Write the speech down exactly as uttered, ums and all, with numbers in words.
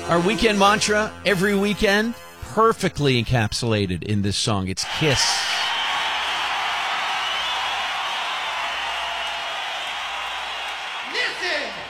Our weekend mantra every weekend, perfectly encapsulated in this song. It's KISS. Listen!